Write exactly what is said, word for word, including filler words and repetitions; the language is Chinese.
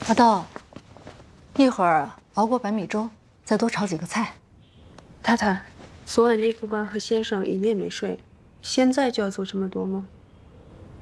阿道，一会儿熬锅白米粥，再多炒几个菜。 太太，昨晚内副官和先生一夜没睡，现在就要做这么多吗？